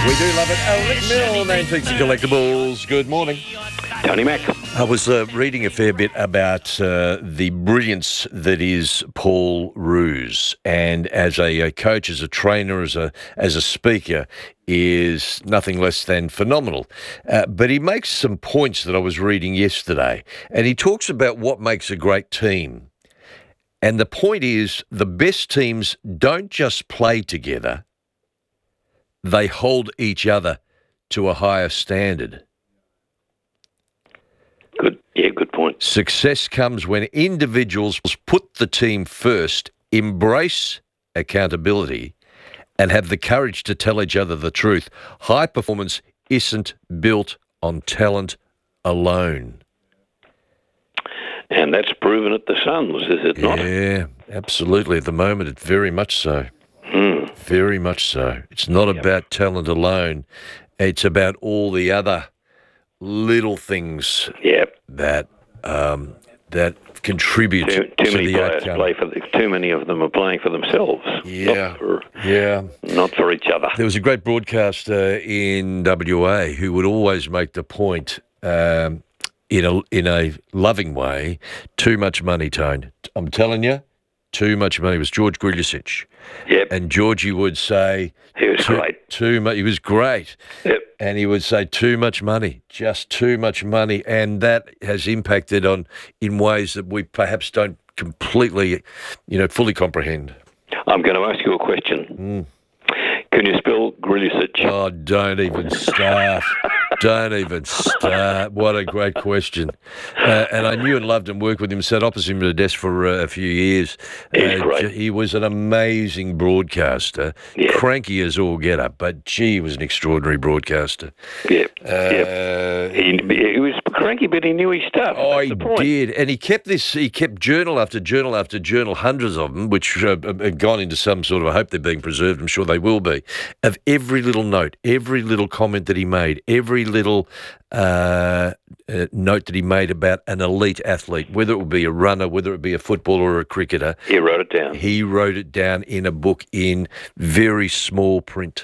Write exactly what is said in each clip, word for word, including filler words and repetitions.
We do love it. Alex Mill, Antiques and Collectibles. Good morning. Tony Mack. I was uh, reading a fair bit about uh, the brilliance that is Paul Roos, and as a, a coach, as a trainer, as a as a speaker, is nothing less than phenomenal. Uh, but he makes some points that I was reading yesterday, and he talks about what makes a great team. And the point is, the best teams don't just play together; they hold each other to a higher standard. Good, yeah, good point. Success comes when individuals put the team first, embrace accountability, and have the courage to tell each other the truth. High performance isn't built on talent alone. And that's proven at the Suns, is it not? Yeah, absolutely. At the moment, it's very much so. Hmm. Very much so. It's not Yep. about talent alone. It's about all the other little things Yep. that um, that contribute Too, too to many the players outcome. play for the, too many of them are playing for themselves. Yeah, Not for, yeah. not for each other. There was a great broadcaster in W A who would always make the point, um, in a in a loving way, too much money, Tone. I'm telling you, too much money. It was George Gruljicic. Yep. And Georgie would say, He was too, great. Too much. He was great. Yep. And he would say, too much money, just too much money. And that has impacted on in ways that we perhaps don't completely, you know, fully comprehend. I'm going to ask you a question. Can you spell Gruljicic? Oh, don't even start. Don't even start. What a great question. Uh, and I knew and loved and worked with him, sat opposite him at a desk for uh, a few years. He's Uh, great. He was an amazing broadcaster, Yeah. cranky as all get up, but gee, he was an extraordinary broadcaster. Yep. Uh, yep. He, he was cranky, but he knew his stuff. Oh, That's he the point. did, and he kept this. He kept journal after journal after journal, hundreds of them, which uh, have gone into some sort of. I hope they're being preserved. I'm sure they will be. Of every little note, every little comment that he made, every little uh, uh, note that he made about an elite athlete, whether it would be a runner, whether it be a footballer or a cricketer, He wrote it down. he wrote it down in a book in very small print.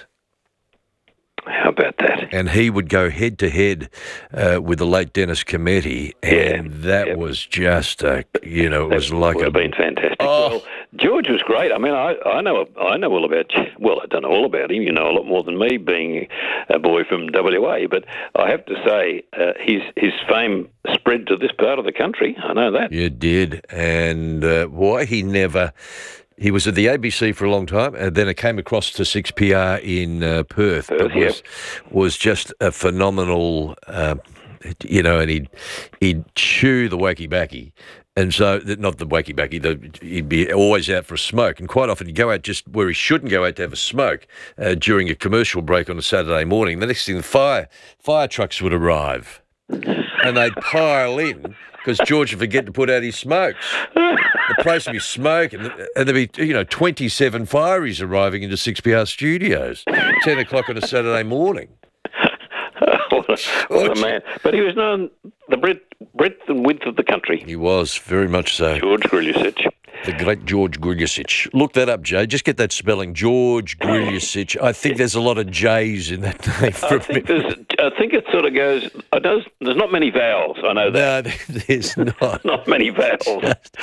How about that? And he would go head to head uh, with the late Dennis Cometti, and Yeah, that yep. was just a, you know, it was like would a. have been fantastic. Oh. Well, George was great. I mean, I, I know I know all about. Well, I don't know all about him. You know a lot more than me, being a boy from W A. But I have to say, uh, his his fame spread to this part of the country. I know that. You did, and uh, why he never. He was at the A B C for a long time, and then it came across to six P R in uh, Perth. Perth, but was, was just a phenomenal, uh, you know, and he'd, he'd chew the wacky backy. And so, not the wacky backy, the, he'd be always out for a smoke. And quite often he'd go out just where he shouldn't go out to have a smoke uh, during a commercial break on a Saturday morning. The next thing, the fire, fire trucks would arrive and they'd pile in because George would forget to put out his smokes. The place would be smoke, and, and there'd be, you know, twenty-seven fireys arriving into six P R studios, ten o'clock on a Saturday morning. what, a, what a man! But he was known the breadth, breadth and width of the country. He was, very much so. George Gruljicic. The great George Gruljicic. Look that up, Jay. Just get that spelling, George Gruljicic. I think there's a lot of J's in that name. I think, there's, I think it sort of goes. It does. There's not many vowels. I know that. No, there's not. Not many vowels.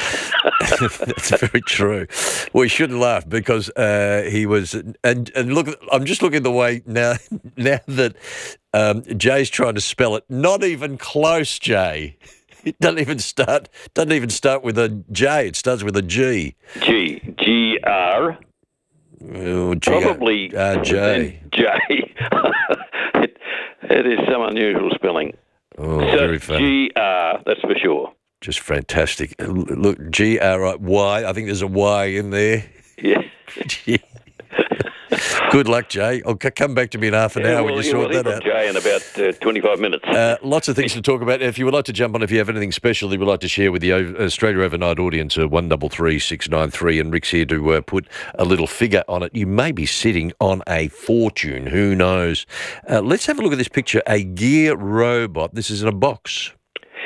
That's very true. Well, he shouldn't laugh because uh, he was, and and look, I'm just looking the way now. Now that um, Jay's trying to spell it, not even close, Jay. It doesn't even start. Doesn't even start with a J. It starts with a G. G G R. Oh, G- Probably uh, J. J. it, it is some unusual spelling. Oh, So very funny. G R. That's for sure. Just fantastic. Look, G R I Y. I think there's a Y in there. Yeah. Good luck, Jay. I'll c- come back to me in half an Yeah, hour well, when you yeah, sort well, that he out. got J in about uh, twenty-five minutes. Uh, lots of things to talk about. If you would like to jump on, if you have anything special that you would like to share with the o- Australia Overnight audience, uh, one double three six nine three, and Rick's here to uh, put a little figure on it. You may be sitting on a fortune. Who knows? Uh, let's have a look at this picture. A gear robot. This is in a box.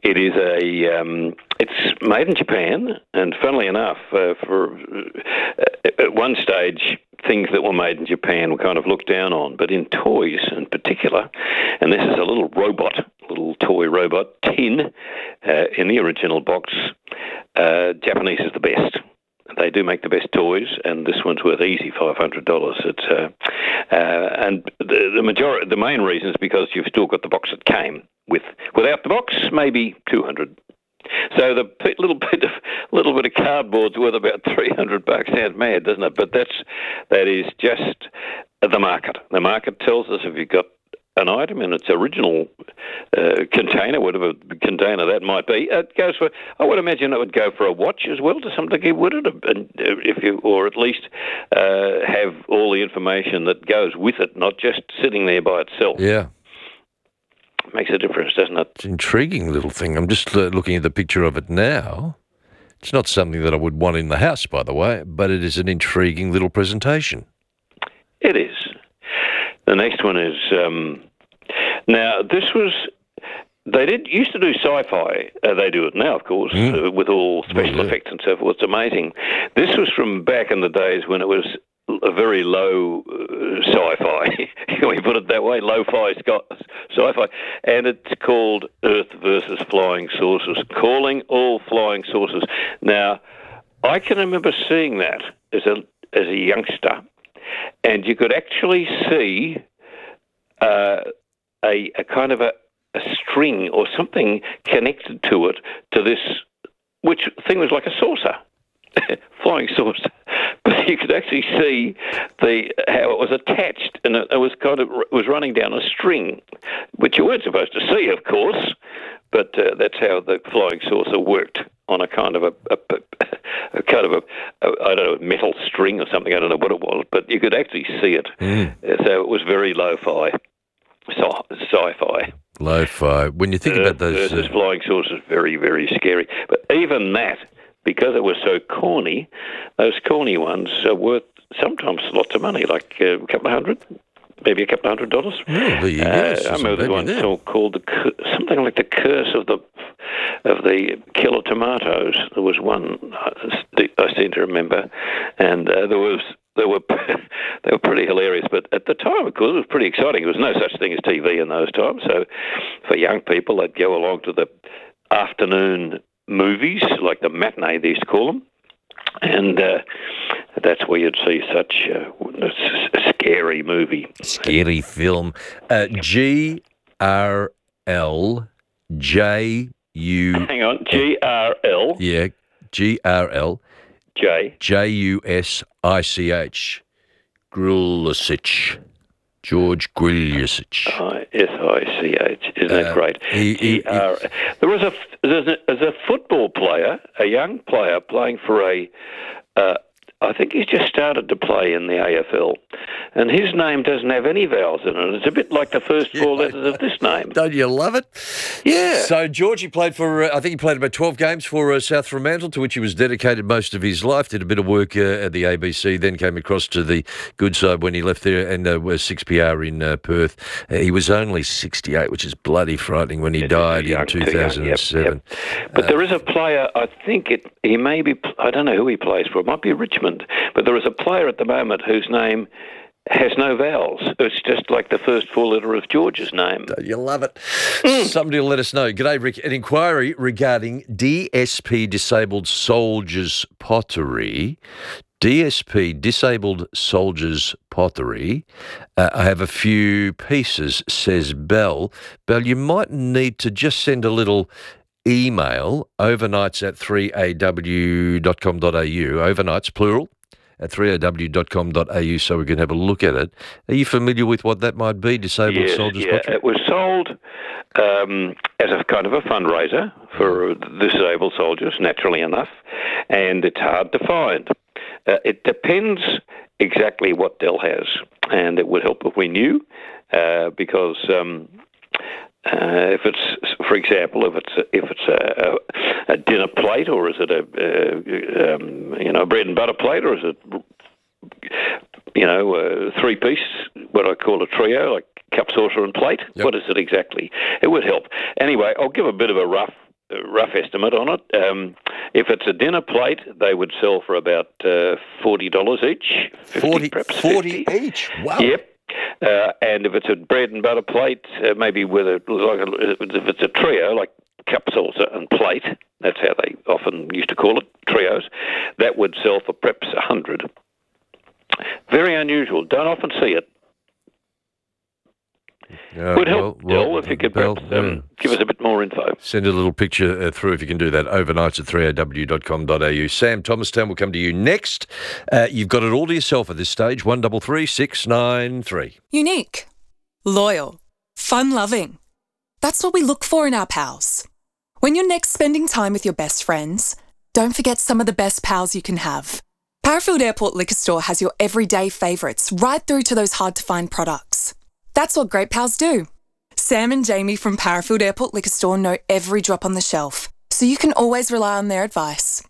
It is a. Um, it's made in Japan, and funnily enough, uh, for uh, at one stage, things that were made in Japan were kind of looked down on, but in toys in particular, and this is a little robot, little toy robot, tin, uh, in the original box. Uh, Japanese is the best. They do make the best toys, and this one's worth easy five hundred dollars. It's uh, uh, and the, the majority, the main reason is because you've still got the box that came with. Without the box, maybe two hundred. So the p- little bit of little bit of cardboard's worth about three hundred bucks. Sounds mad, doesn't it? But that's that is just the market. The market tells us if you've got an item in its original uh, container, whatever container that might be, it goes for. I would imagine it would go for a watch as well to some degree, would it? And if you, or at least uh, have all the information that goes with it, not just sitting there by itself. Yeah. Makes a difference, doesn't it? It's an intriguing little thing. I'm just uh, looking at the picture of it now. It's not something that I would want in the house, by the way, but it is an intriguing little presentation. It is. The next one is, um, now this was, they did used to do sci-fi. Uh, they do it now, of course, mm. uh, with all special oh, yeah. effects and so forth. It's amazing. This was from back in the days when it was a very low uh, sci-fi. Can we put it that way? Low-fi sci-fi. And it's called Earth versus Flying Saucers, calling all flying saucers. Now, I can remember seeing that as a as a youngster, and you could actually see uh, a, a kind of a, a string or something connected to it, to this, which thing was like a saucer, flying saucer. But you could actually see the how it was attached, and it, it was kind of it was running down a string, which you weren't supposed to see, of course. But uh, that's how the flying saucer worked, on a kind of a, a, a kind of a, a I don't know, metal string or something. I don't know what it was, but you could actually see it. Mm. So it was very lo-fi, sci-fi. Lo-fi. When you think uh, about those versus uh... flying saucers, very very scary. But even that, because it was so corny, those corny ones are worth sometimes lots of money, like uh, a couple of hundred. Maybe a couple of hundred dollars. Oh, there you go. Uh, I remember the one there. called the, something like the curse of the of the killer tomatoes. There was one I seem to remember, and uh, there was they were they were pretty hilarious. But at the time, of course, it was pretty exciting. There was no such thing as T V in those times, so for young people, they'd go along to the afternoon movies, like the matinee they used to call them. And uh, that's where you'd see such uh, a scary movie. Scary film. Uh, G R L J U... Hang on, G R L... Yeah, G R L... J... J U S I C H. Grulisich. George Grulisich. S I C H. Isn't that uh, great? He, he, he, there was a there's, a there's a football player, a young player playing for a. Uh, I think he's just started to play in the A F L, and his name doesn't have any vowels in it. It's a bit like the first four yeah, letters of this name. Don't you love it? Yeah. So Georgie played for, uh, I think he played about twelve games for uh, South Fremantle, to which he was dedicated most of his life. Did a bit of work uh, at the A B C, then came across to the good side when he left there, and uh, was six P R in uh, Perth. Uh, he was only sixty-eight, which is bloody frightening when he it died in two thousand seven. Yep, yep. But uh, there is a player, I think it, he may be, I don't know who he plays for, it might be Richmond. But there is a player at the moment whose name has no vowels. It's just like the first four letter of George's name. You love it. Mm. Somebody will let us know. G'day, Rick. An inquiry regarding D S P Disabled Soldiers Pottery. D S P Disabled Soldiers Pottery. Uh, I have a few pieces, says Bell. Bell, you might need to just send a little email, overnights at three a w dot com dot a u, overnights, plural, at three a w dot com dot a u, so we can have a look at it. Are you familiar with what that might be, Disabled yes, Soldiers yeah. Pottery? It was sold um, as a kind of a fundraiser for disabled soldiers, naturally enough, and it's hard to find. Uh, it depends exactly what Dell has, and it would help if we knew, uh, because... Um, Uh, if it's, for example, if it's if it's a, a, a dinner plate, or is it a uh, um, you know bread and butter plate, or is it you know a three piece, what I call a trio, like cup, saucer, and plate? Yep. What is it exactly? It would help. Anyway, I'll give a bit of a rough a rough estimate on it. Um, if it's a dinner plate, they would sell for about uh, forty dollars each. fifty, forty, perhaps forty fifty. each? Wow. Yep. Uh, and if it's a bread and butter plate, uh, maybe with a, like a, if it's a trio, like cup, saucer and plate, that's how they often used to call it, trios, that would sell for perhaps one hundred. Very unusual. Don't often see it. Uh, Would help, well, Bill, well, if you could Bill, perhaps um, yeah. give us a bit more info. Send a little picture uh, through if you can do that. Overnights at three a w dot com dot a u. Sam Thomastown will come to you next. Uh, you've got it all to yourself at this stage. one double three six nine three. Unique, loyal, fun-loving. That's what we look for in our pals. When you're next spending time with your best friends, don't forget some of the best pals you can have. Parafield Airport Liquor Store has your everyday favourites right through to those hard-to-find products. That's what great pals do. Sam and Jamie from Parafield Airport Liquor Store know every drop on the shelf, so you can always rely on their advice.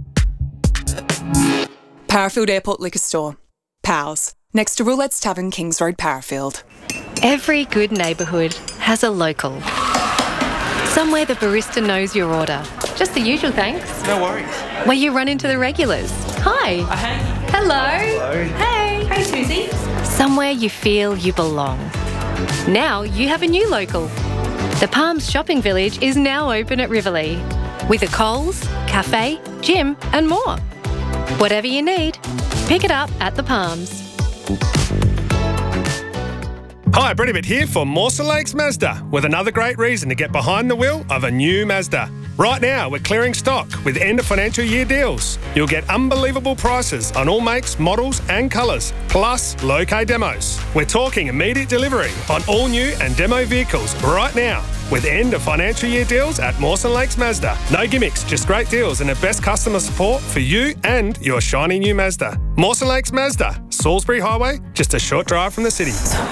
Parafield Airport Liquor Store. Pals. Next to Roulette's Tavern, Kings Road, Parafield. Every good neighbourhood has a local. Somewhere the barista knows your order. Just the usual thanks. No worries. Where you run into the regulars. Hi. Uh, hey. Hello. Hello. Hey. Hey, Susie. Somewhere you feel you belong. Now you have a new local. The Palms Shopping Village is now open at Riverlea, with a Coles, cafe, gym and more. Whatever you need, pick it up at the Palms. Hi, Brett Ibbott here for Mawson Lakes Mazda, with another great reason to get behind the wheel of a new Mazda. Right now, we're clearing stock with end of financial year deals. You'll get unbelievable prices on all makes, models and colours, plus low-K demos. We're talking immediate delivery on all new and demo vehicles right now, with end of financial year deals at Mawson Lakes Mazda. No gimmicks, just great deals and the best customer support for you and your shiny new Mazda. Mawson Lakes Mazda, Salisbury Highway, just a short drive from the city.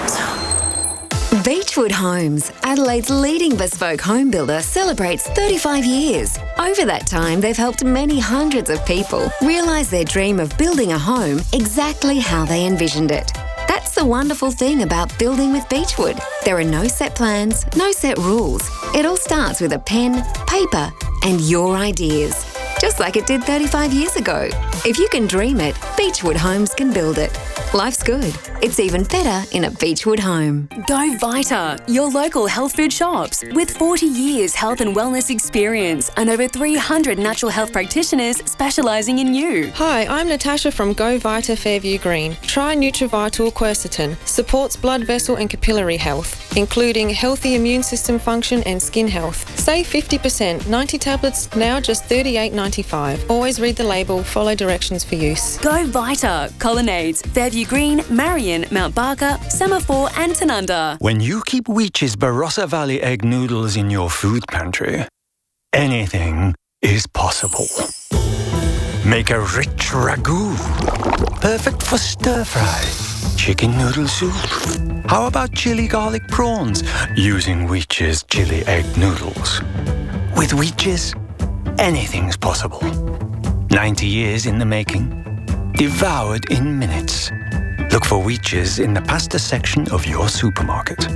Beechwood Homes, Adelaide's leading bespoke home builder, celebrates thirty-five years. Over that time, they've helped many hundreds of people realise their dream of building a home exactly how they envisioned it. That's the wonderful thing about building with Beechwood. There are no set plans, no set rules. It all starts with a pen, paper, and your ideas. Just like it did thirty-five years ago. If you can dream it, Beechwood Homes can build it. Life's good. It's even better in a Beechwood home. Go Vita, your local health food shops. With forty years health and wellness experience and over three hundred natural health practitioners specialising in you. Hi, I'm Natasha from Go Vita Fairview Green. Try Nutrivital Quercetin. Supports blood vessel and capillary health, including healthy immune system function and skin health. Save fifty percent. ninety tablets, now just thirty-eight ninety-five. Always read the label, follow directions for use. Go Vita, Colonnades, Fairview Green, Marion, Mount Barker, Semaphore and Tanunda. When you keep Weech's Barossa Valley egg noodles in your food pantry, anything is possible. Make a rich ragu, perfect for stir-fry, chicken noodle soup. How about chili garlic prawns using Weech's chili egg noodles? With Weech's, anything's possible. ninety years in the making, devoured in minutes. Look for Weech's in the pasta section of your supermarket.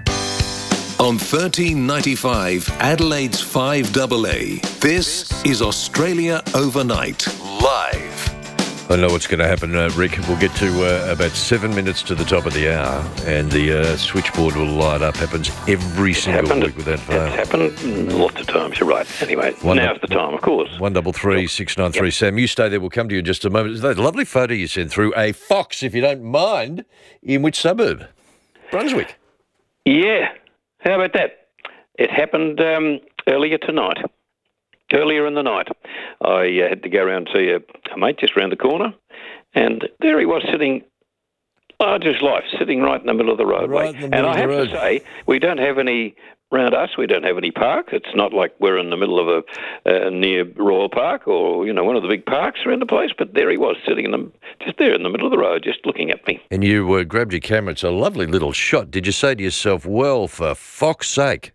On thirteen ninety-five, Adelaide's five double A, this is Australia Overnight, live. I know what's going to happen, uh, Rick. We'll get to uh, about seven minutes to the top of the hour, and the uh, switchboard will light up. Happens every single happened, week without fail. It's happened lots of times, you're right. Anyway, One now's the time, of course. One double three six nine three. Sam, you stay there. We'll come to you in just a moment. There's a lovely photo you sent through. A fox, if you don't mind, in which suburb? Brunswick. Yeah. How about that? It happened um, earlier tonight. Earlier in the night, I uh, had to go around and see a, a mate just round the corner, and there he was sitting, large as life, sitting right in the middle of the roadway. Right in the middle and I of the have road. to say, we don't have any, around us, we don't have any parks. It's not like we're in the middle of a, uh, near Royal Park or, you know, one of the big parks around the place, but there he was sitting in the, just there in the middle of the road, just looking at me. And you uh, grabbed your camera. It's a lovely little shot. Did you say to yourself, well, for fox's sake?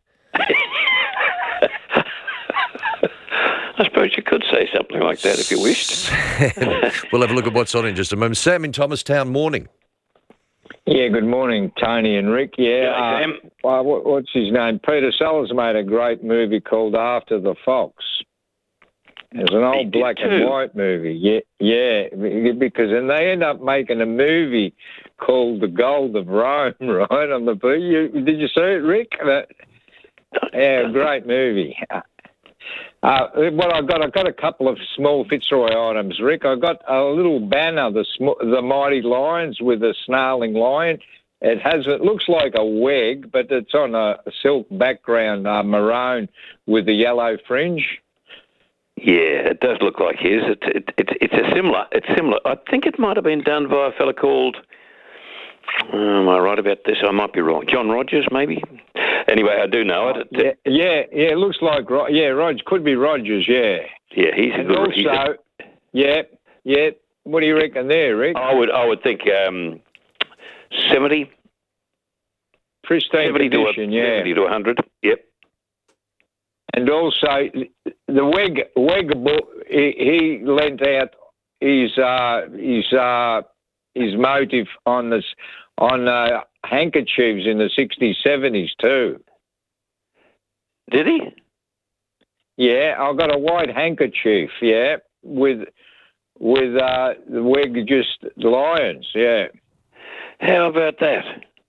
I suppose you could say something like that if you wished. We'll have a look at what's on in just a moment. Sam in Thomastown, morning. Yeah, good morning, Tony and Rick. Yeah, G'day, uh, Sam. well, what, what's his name? Peter Sellers made a great movie called After the Fox. It's an He old did black too. and white movie. Yeah, yeah, because and they end up making a movie called The Gold of Rome, right? On the you, did you see it, Rick? That, yeah, great movie. Uh, well, I got I got a couple of small Fitzroy items, Rick. I got a little banner, the sm- the Mighty Lions with a snarling lion. It has it looks like a weg, but it's on a silk background, uh, maroon with a yellow fringe. Yeah, it does look like his. It's it, it, it's a similar. It's similar. I think it might have been done by a fella called. Am I right about this? I might be wrong. John Rogers, maybe. Anyway, I do know it. Yeah, yeah, yeah. It looks like Ro- yeah, Rogers could be Rogers. Yeah. Yeah, he's a And good. also, he's a, yeah, yeah. What do you reckon there, Rick? I would I would think um, seventy. Pristine seventy condition, to a, yeah. seventy to a hundred. Yep. And also, the Weg, Weg he, he lent out his uh, his uh, his motive on this on uh, handkerchiefs in the sixties, seventies too. Did he? Yeah, I've got a white handkerchief. Yeah, with with uh, the Weg just lions. Yeah. How about that?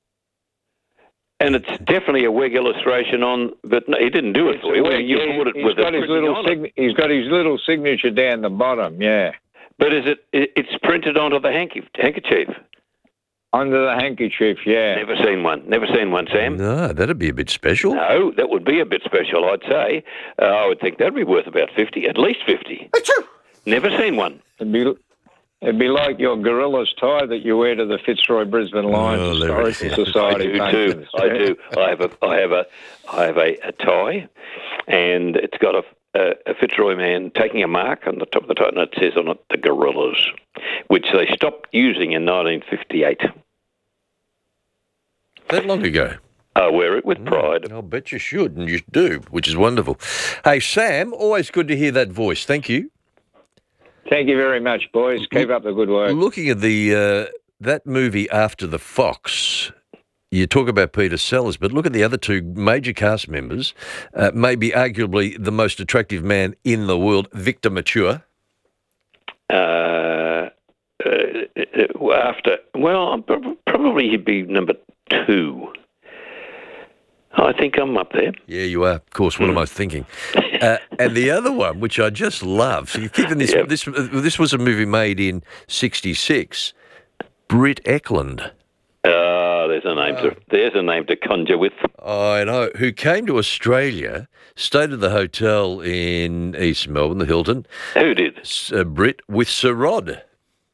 And it's definitely a Weg illustration on, but no, he didn't do it for you. Weg, You yeah, bought it he's with got a his printing little on it. sign- he's got his little signature down the bottom. Yeah. But is it? it- It's printed onto the hanky, handkerchief. Under the handkerchief, yeah. Never seen one. Never seen one, Sam. No, that'd be a bit special. No, that would be a bit special, I'd say. Uh, I would think that'd be worth about fifty, at least fifty. Never seen one. It'd be, it'd be like your gorillas tie that you wear to the Fitzroy Brisbane Lions Oh, there it Historical is. Society. I do functions. too. I do. I have a, I have a, I have a, a tie, and it's got a, a, a Fitzroy man taking a mark on the top of the tie, and it says on it the gorillas, which they stopped using in nineteen fifty-eight. That long ago. I wear it with pride. I'll bet you should, and you do, which is wonderful. Hey, Sam, always good to hear that voice. Thank you. Thank you very much, boys. Keep up the good work. Looking at the uh, that movie After the Fox, you talk about Peter Sellers, but look at the other two major cast members. Uh, maybe arguably the most attractive man in the world, Victor Mature. Uh, uh, after, well, probably he'd be number two. I think I'm up there. Yeah, you are. Of course, what am I thinking? Uh, and the other one, which I just love, so you're keeping this, Yep. this, uh, this was a movie made in sixty-six, Britt Eklund. Ah, there's a name to there's a name to conjure with. I know, who came to Australia, stayed at the hotel in East Melbourne, the Hilton. Who did? S- Uh, Britt with Sir Rod.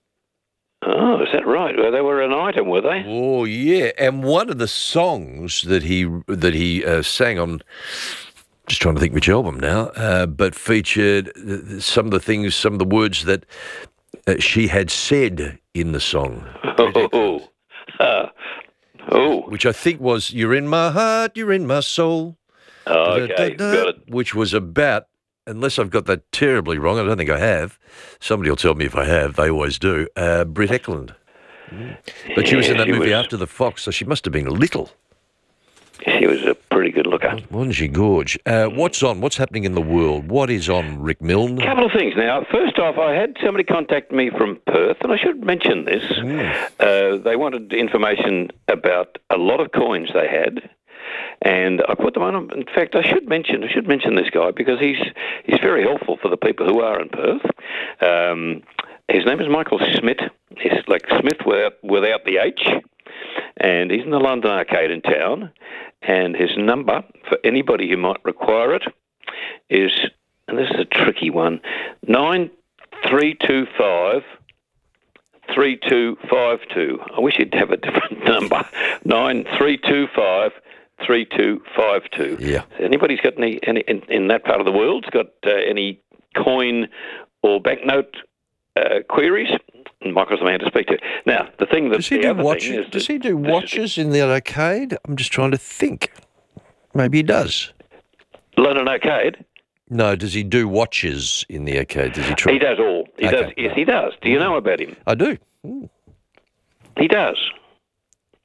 Oh, is that right? Well, they were an item, were they? Oh yeah, and one of the songs that he that he uh, sang on, just trying to think which album now, uh, but featured uh, some of the things, some of the words that uh, she had said in the song. Oh, uh, oh, which I think was "You're in my heart, you're in my soul." oh okay, Da-da-da-da, got it. Which was about, unless I've got that terribly wrong, I don't think I have. Somebody will tell me if I have. They always do. Uh, Britt Eklund. Mm. But she was in Yeah, that she movie was- After the Fox, so she must have been little. She was a pretty good looker. Wasn't she gorge? Uh, what's on? What's happening in the world? What is on, Rick Milne? A couple of things now. First off, I had somebody contact me from Perth, and I should mention this. Uh, they wanted information about a lot of coins they had, and I put them on. In fact, I should mention I should mention this guy because he's he's very helpful for the people who are in Perth. Um, his name is Michael Smith. He's like Smith without without the H, and he's in the London Arcade in town. And his number for anybody who might require it is, and this is a tricky one, nine three two five three two five two. I wish he'd have a different number. Nine three two five three two five two. Yeah. Anybody's got any, any in, in that part of the world's got uh, any coin or banknote uh, queries? Michael's the man to speak to. Now, the thing that Does he the do other watches? thing is Does that- he do watches in the arcade? I'm just trying to think. Maybe he does. London Arcade. No, does he do watches in the arcade? Does he try? He does all. He Okay. does. Yes, he does. Do you know about him? I do. He does.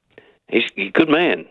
He's a good man.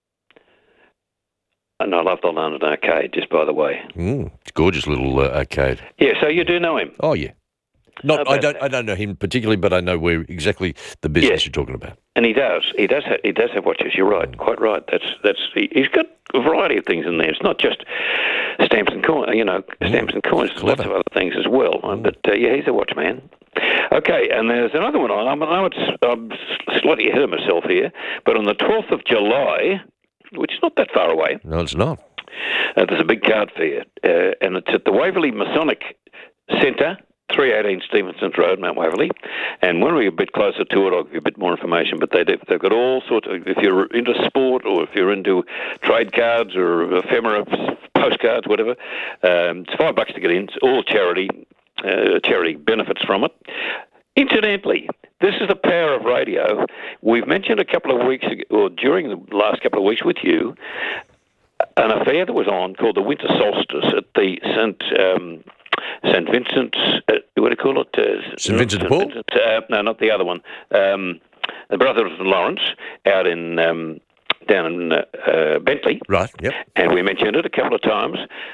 And I love the London Arcade, just by the way. Mm, it's a gorgeous little uh, arcade. Yeah, so you do know him? Oh, yeah. Not, I don't. I don't know him particularly, but I know where exactly the business yeah. you're talking about. And he does. He does. Have, he does have watches. You're right. Quite right. That's that's. He, he's got a variety of things in there. It's not just stamps and coins. You know, stamps and coins. There's lots of other things as well. Mm. But uh, yeah, he's a watchman. Okay, and there's another one on. I know it's. I'm slightly ahead of myself here, but on the twelfth of July, which is not that far away. No, it's not. Uh, there's a big card fair, uh, and it's at the Waverley Masonic Centre. three eighteen Stevenson's Road, Mount Waverley. And when we're a bit closer to it, I'll give you a bit more information. But they do, they've got all sorts of, if you're into sport or if you're into trade cards or ephemera, postcards, whatever, um, it's five bucks to get in. It's all charity. Uh, charity benefits from it. Incidentally, this is the power of radio. We've mentioned a couple of weeks ago, or during the last couple of weeks with you, an affair that was on called the Winter Solstice at the St Um, Saint Vincent's, uh, what do you call it? Uh, Saint Vincent de Paul? Vincent, uh, no, not the other one. Um, the Brothers of Lawrence out in um, down in uh, uh, Bentley. Right, yep. And we mentioned it a couple of times.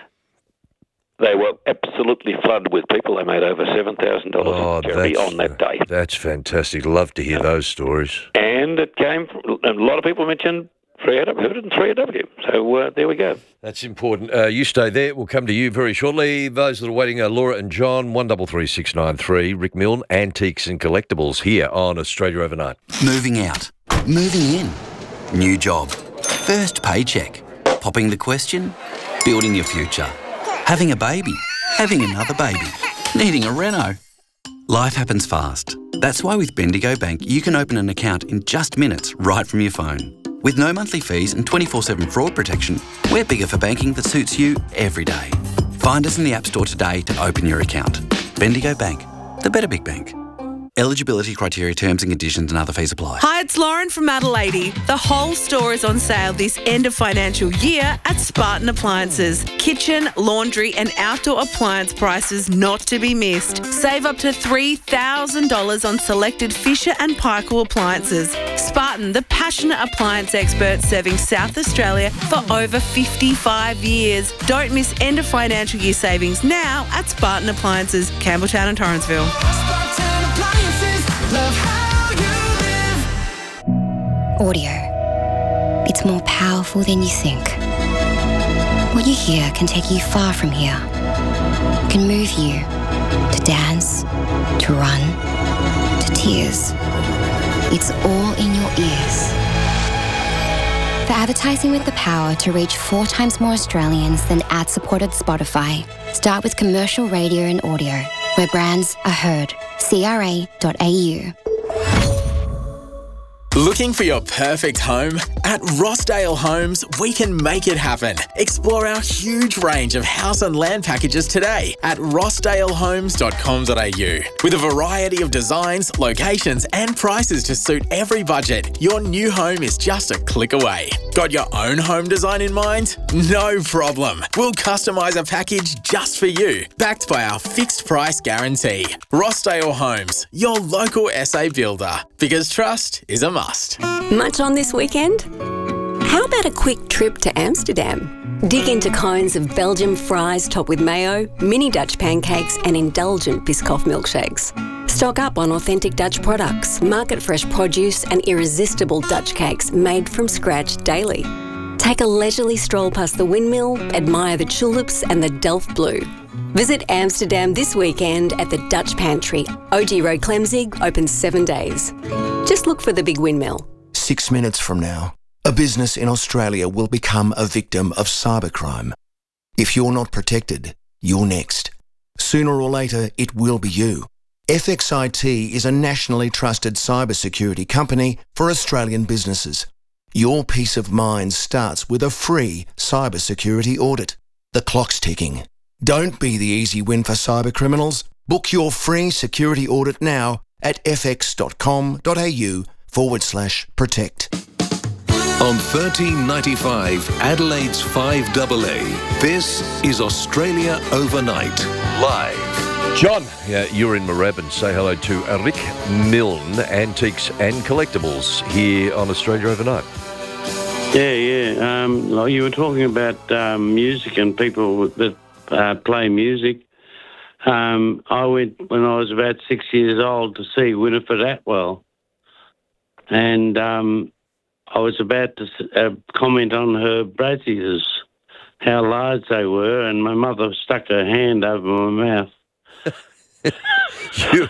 They were absolutely flooded with people. They made over seven thousand dollars oh, in charity on that day. That's fantastic. Love to hear those stories. And it came from, a lot of people mentioned three A W, heard it in three A W. So uh, there we go. That's important. Uh, you stay there. We'll come to you very shortly. Those that are waiting are Laura and John, one three three six nine three. Rick Milne, Antiques and Collectibles here on Australia Overnight. Moving out. Moving in. New job. First paycheck. Popping the question. Building your future. Having a baby. Having another baby. Needing a reno. Life happens fast. That's why with Bendigo Bank you can open an account in just minutes right from your phone. With no monthly fees and twenty-four seven fraud protection, we're bigger for banking that suits you every day. Find us in the App Store today to open your account. Bendigo Bank, the better big bank. Eligibility criteria, terms and conditions and other fees apply. Hi, it's Lauren from Adelaide. The whole store is on sale this end of financial year at Spartan Appliances. Kitchen, laundry and outdoor appliance prices not to be missed. Save up to three thousand dollars on selected Fisher and Paykel appliances. Spartan, the passionate appliance expert serving South Australia for over fifty-five years. Don't miss end of financial year savings now at Spartan Appliances, Campbelltown and Torrensville. Audio. It's more powerful than you think. What you hear can take you far from here. Can move you to dance, to run, to tears. It's all in your ears. For advertising with the power to reach four times more Australians than ad-supported Spotify, start with commercial radio and audio, where brands are heard. C R A dot A U. Looking for your perfect home? At Rossdale Homes, we can make it happen. Explore our huge range of house and land packages today at rossdale homes dot com dot a u. With a variety of designs, locations and prices to suit every budget, your new home is just a click away. Got your own home design in mind? No problem. We'll customise a package just for you, backed by our fixed price guarantee. Rossdale Homes, your local S A builder. Because trust is a must. Much on this weekend? How about a quick trip to Amsterdam? Dig into cones of Belgian fries topped with mayo, mini Dutch pancakes and indulgent Biscoff milkshakes. Stock up on authentic Dutch products, market fresh produce and irresistible Dutch cakes made from scratch daily. Take a leisurely stroll past the windmill, admire the tulips and the Delft Blue. Visit Amsterdam this weekend at the Dutch Pantry. O G Road Clemzig, open seven days. Just look for the big windmill. Six minutes from now, a business in Australia will become a victim of cybercrime. If you're not protected, you're next. Sooner or later, it will be you. F X I T is a nationally trusted cybersecurity company for Australian businesses. Your peace of mind starts with a free cybersecurity audit. The clock's ticking. Don't be the easy win for cybercriminals. Book your free security audit now at fx.com.au forward slash protect. On thirteen ninety-five, Adelaide's five A A, this is Australia Overnight, live. John, yeah, you're in Moorabbin. Say hello to Rick Milne, Antiques and Collectibles, here on Australia Overnight. Yeah, yeah. Um, like you were talking about um, music and people that uh, play music. Um, I went when I was about six years old to see Winifred Atwell, and um, I was about to uh, comment on her brassies, how large they were, and my mother stuck her hand over my mouth. you,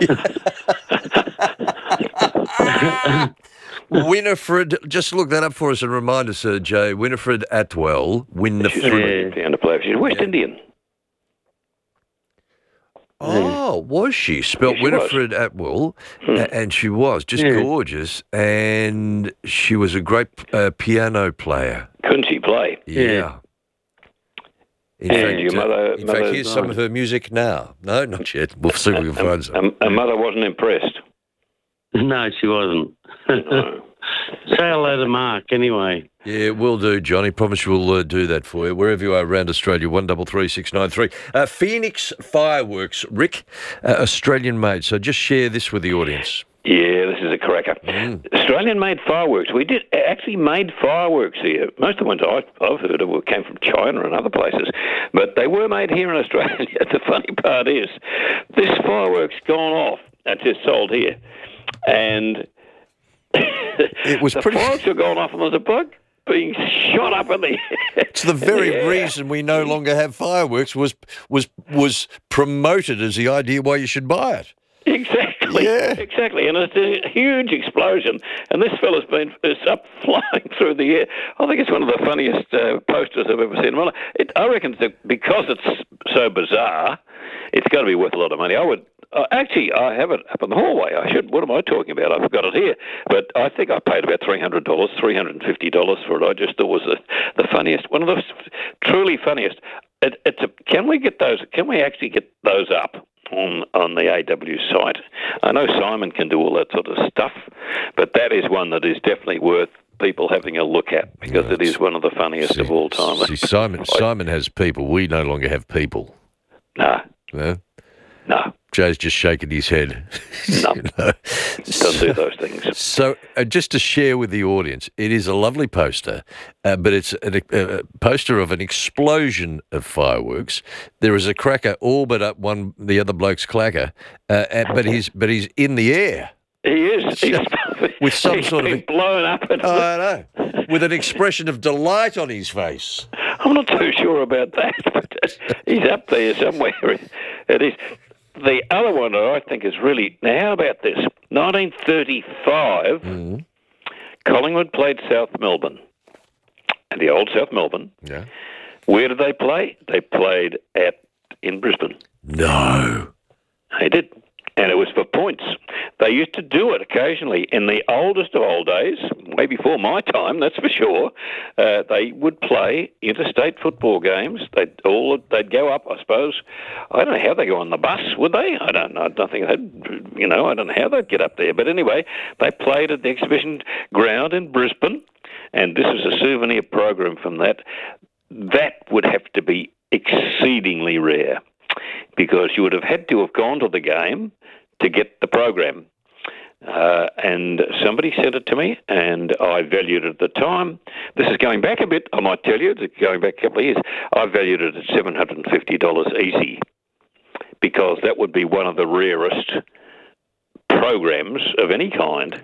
Winifred, just look that up for us and remind us, uh, Jay. Winifred Atwell. Winifred. She's down to play. She's West Yeah. Indian. Oh, was she? Spelt Yeah, she Winifred Atwell, a- and she was just Yeah. gorgeous, and she was a great uh, piano player. Couldn't she play? Yeah. In And fact, your uh, mother- in mother- fact, here's some of her music now. No, not yet. We'll see if we can find some. Um, her mother wasn't impressed. No, she wasn't. Say hello to Mark, anyway. Yeah, we'll do, Johnny. Promise we'll uh, do that for you. Wherever you are around Australia, one double three six nine three. Uh, Phoenix Fireworks, Rick, uh, Australian made. So just share this with the audience. Yeah, this is a cracker. Australian-made fireworks. We did actually made fireworks here. Most of the ones I, I've heard of came from China and other places, but they were made here in Australia. The funny part is, this fireworks gone off. That's just sold here, and it was the pretty. fireworks were going off, and there was a bug being shot up in the air. It's the very reason we no longer have fireworks was was was promoted as the idea why you should buy it. Exactly. Yeah. Exactly. And it's a huge explosion. And this fella's been is up flying through the air. I think it's one of the funniest uh, posters I've ever seen. Well, it, I reckon that because it's so bizarre, it's got to be worth a lot of money. I would uh, actually, I have it up in the hallway. I should. What am I talking about? I've got it here. But I think I paid about three hundred dollars, three hundred fifty dollars for it. I just thought it was the, the funniest, one of the truly funniest. It, it's a, can we get those? Can we actually get those up on on the A W site? I know Simon can do all that sort of stuff, but that is one that is definitely worth people having a look at because it is one of the funniest of all time. See, Simon Simon has people. We no longer have people. No. No. No. Jay's just shaking his head. No. You know? Don't do those things. So, uh, just to share with the audience, it is a lovely poster, uh, but it's a, a, a poster of an explosion of fireworks. There is a cracker all but up one the other bloke's clacker, uh, uh, but he's but he's in the air. He is. He's, with some he's sort of been blown up. And oh, I know, with an expression of delight on his face. I'm not too sure about that, but he's up there somewhere. It is. The other one that I think is really... Now, how about this? nineteen thirty-five, mm-hmm. Collingwood played South Melbourne, and the old South Melbourne. Yeah. Where did they play? They played at in Brisbane. No. They did. And it was for points. They used to do it occasionally. In the oldest of old days, way before my time, that's for sure, uh, they would play interstate football games. They'd all they'd go up, I suppose. I don't know how they go on the bus, would they? I don't know. I don't think they'd, you know, I don't know how they'd get up there. But anyway, they played at the exhibition ground in Brisbane, and this is a souvenir program from that. That would have to be exceedingly rare, because you would have had to have gone to the game to get the program. Uh, and somebody sent it to me, and I valued it at the time. This is going back a bit, I might tell you, it's going back a couple of years. I valued it at seven hundred fifty dollars easy, because that would be one of the rarest programs of any kind.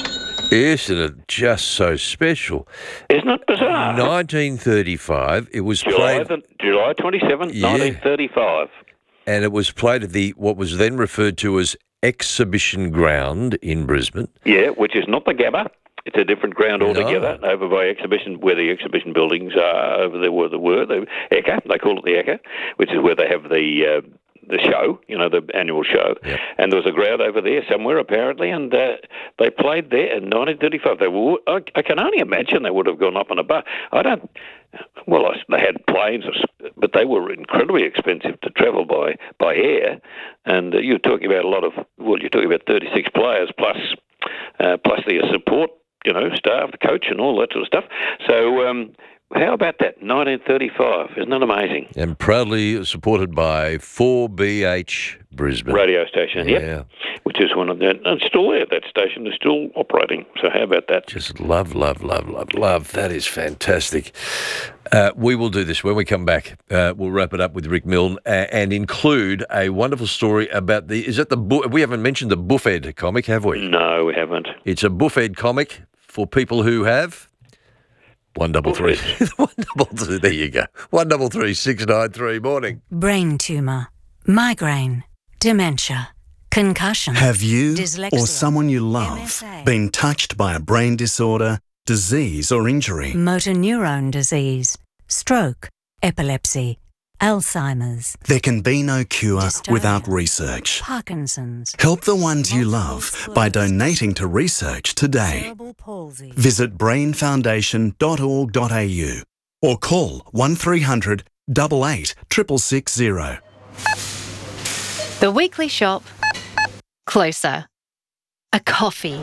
Isn't it just so special? Isn't it bizarre? nineteen thirty-five, it was July, played... the, July twenty-seventh, Yeah. nineteen thirty-five. And it was played at the what was then referred to as Exhibition Ground in Brisbane. Yeah, which is not the Gabba. It's a different ground altogether, no. Over by Exhibition, where the exhibition buildings are, over there where they were, the Ekka, they call it the Ekka, which is where they have the... Uh, the show, you know, the annual show. Yep. And there was a ground over there somewhere, apparently, and uh, they played there in nineteen thirty-five. They were, I, I can only imagine they would have gone up on a bus. I don't, well, I, they had planes, but they were incredibly expensive to travel by, by air. And uh, you're talking about a lot of, well, you're talking about thirty-six players plus, uh, plus the support, you know, staff, the coach and all that sort of stuff. So, um, how about that? nineteen thirty-five. Isn't that amazing? And proudly supported by four B H Brisbane. Radio station, Yeah. yep. Which is one of the... And still there. That station is still operating. So how about that? Just love, love, love, love, love. That is fantastic. Uh, we will do this when we come back. Uh, we'll wrap it up with Rick Milne uh, and include a wonderful story about the... Is it the... Bu- we haven't mentioned the Buffhead comic, have we? No, we haven't. It's a Buffhead comic for people who have... One double three. One double two. There you go. One double three six nine three. Morning. Brain tumour, migraine, dementia, concussion. Have you dyslexia, or someone you love M S A, been touched by a brain disorder, disease or injury? motor neurone disease, stroke, epilepsy, Alzheimer's, There can be no cure Dystonia. without research. Parkinson's, Help the ones you love by donating to research today. cerebral palsy. Visit brain foundation dot org dot a u or call one three hundred eight eight six six zero. The weekly shop. Closer. A coffee.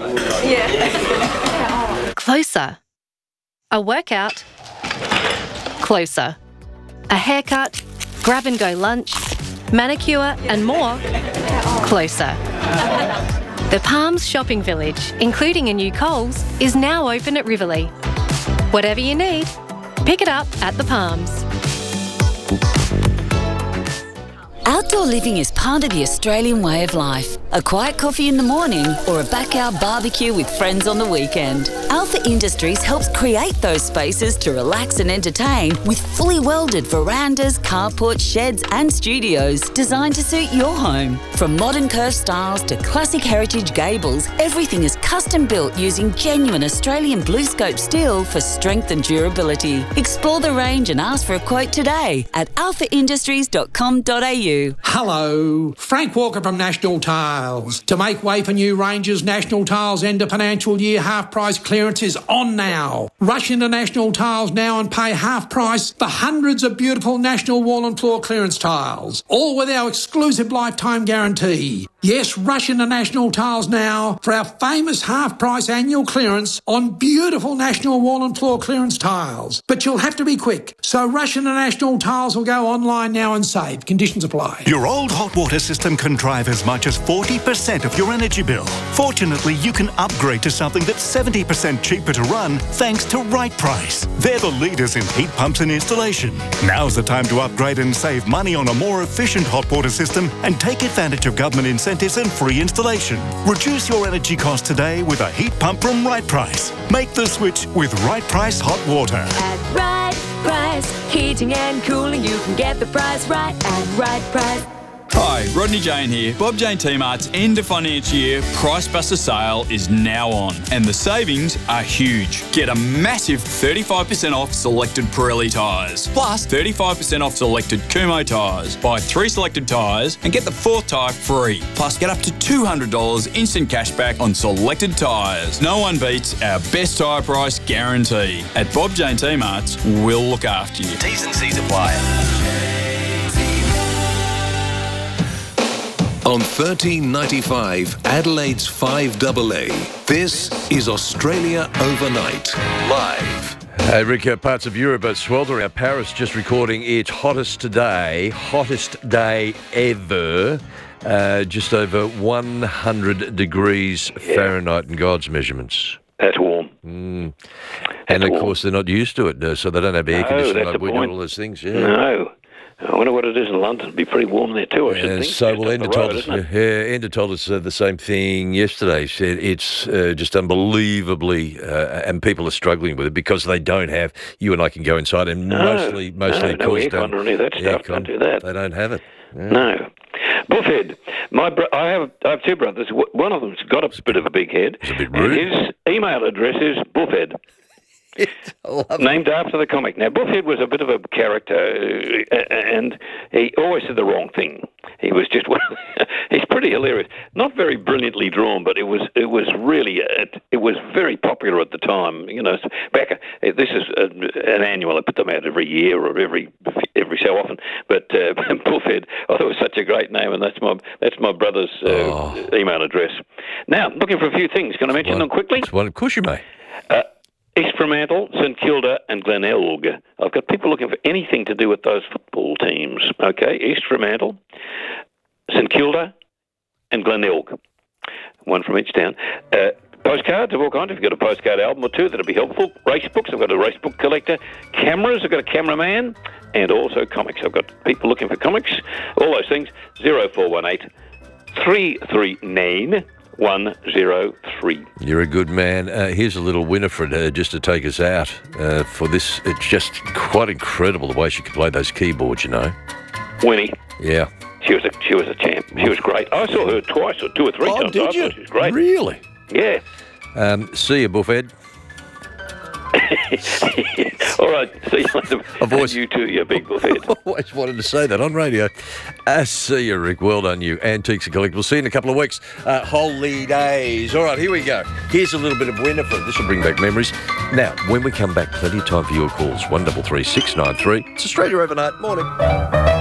Yeah. Closer. A workout. Closer. A haircut, grab and go lunch, manicure and more. Closer. The Palms Shopping Village, including a new Coles, is now open at Riverlea. Whatever you need, pick it up at the Palms. Outdoor living is part of the Australian way of life. A quiet coffee in the morning or a backyard barbecue with friends on the weekend. Alpha Industries helps create those spaces to relax and entertain with fully welded verandas, carports, sheds and studios designed to suit your home. From modern curved styles to classic heritage gables, everything is custom built using genuine Australian BlueScope steel for strength and durability. Explore the range and ask for a quote today at alpha industries dot com dot a u. Hello, Frank Walker from National Tiles. To make way for new ranges, National Tiles end of financial year half price clearance is on now. Rush into National Tiles now and pay half price for hundreds of beautiful National wall and floor clearance tiles, all with our exclusive lifetime guarantee. Yes, rush into National Tiles now for our famous half price annual clearance on beautiful National wall and floor clearance tiles. But you'll have to be quick, so rush into National Tiles or go online now and save. Conditions apply. Your old hot water system can drive as much as forty percent of your energy bill. Fortunately, you can upgrade to something that's seventy percent cheaper to run thanks to Right Price. They're the leaders in heat pumps and installation. Now's the time to upgrade and save money on a more efficient hot water system and take advantage of government incentives and free installation. Reduce your energy costs today with a heat pump from Right Price. Make the switch with Right Price Hot Water. At Right Price, heating and cooling, you can get the price right at Right Price. Hi, Rodney Jane here. Bob Jane T-Mart's end of financial year Price Buster sale is now on, and the savings are huge. Get a massive thirty-five percent off selected Pirelli tyres, plus thirty-five percent off selected Kumho tyres. Buy three selected tyres and get the fourth tyre free. Plus, get up to two hundred dollars instant cash back on selected tyres. No one beats our best tyre price guarantee. At Bob Jane T-Mart's, we'll look after you. T's and C's apply. On thirteen ninety-five, Adelaide's five A A. This is Australia Overnight, live. Hey, Rick, uh, parts of Europe are sweltering. Uh, Paris just recording its hottest today, hottest day ever. Uh, just over one hundred degrees yeah. Fahrenheit in God's measurements. That's warm. Mm. And, of warm. course, they're not used to it, uh, so they don't have air no, conditioning like we do, all those things. Yeah. No. I wonder what it is in London. It'd be pretty warm there too, I should yeah, think. So, just well, Enda told, us, yeah, Enda told us uh, the same thing yesterday. She said it's uh, just unbelievably, uh, and people are struggling with it because they don't have, you and I can go inside, and no, mostly, mostly no, no aircon or any of that stuff. Aircon, don't do that. They don't have it. Yeah. No. Buffhead. My bro- I have I have two brothers. One of them's got a bit of a big head. It's a bit rude. And his email address is Buffhead. Named after the comic. Now, Buffhead was a bit of a character, uh, and he always said the wrong thing. He was just he's pretty hilarious. Not very brilliantly drawn, but it was it was really it, it was very popular at the time. You know, back uh, this is a, an annual. I put them out every year or every every so often. But uh, Buffhead, I thought it was such a great name, and that's my that's my brother's uh, oh. email address. Now, looking for a few things. Can I mention well, them quickly? Well, of course you may. Uh, East Fremantle, St Kilda and Glenelg. I've got people looking for anything to do with those football teams. Okay, East Fremantle, St Kilda and Glenelg. One from each town. Uh, postcards of all kinds. If you've got a postcard album or two, that'll be helpful. Race books. I've got a race book collector. Cameras. I've got a cameraman. And also comics. I've got people looking for comics. All those things. zero four one eight, three three nine, one zero three. You're a good man. Uh, here's a little Winifred uh, just to take us out uh, for this. It's just quite incredible the way she could play those keyboards, you know. Winnie. Yeah. She was a she was a champ. She was great. I saw her twice or two or three Oh, times. did I you? thought she was great. Really? Yeah. Um, see you, Buffhead. All right. See you later. I've always, you too, you big buffhead. I've always wanted to say that on radio. Uh, see you, Rick. Well done, you. Antiques and Collectibles. See you in a couple of weeks. Uh, holidays. All right, here we go. Here's a little bit of Winifred. This will bring back memories. Now, when we come back, plenty of time for your calls. one three three six nine three. It's Australia Overnight. Morning.